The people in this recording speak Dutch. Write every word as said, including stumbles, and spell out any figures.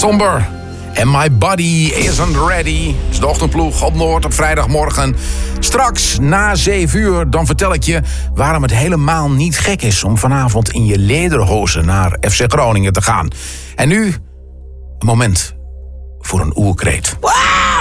Somber. And my body isn't ready. Het is de ochtendploeg op Noord op vrijdagmorgen. Straks na zeven uur dan vertel ik je waarom het helemaal niet gek is om vanavond in je lederhozen naar F C Groningen te gaan. En nu een moment voor een oerkreet.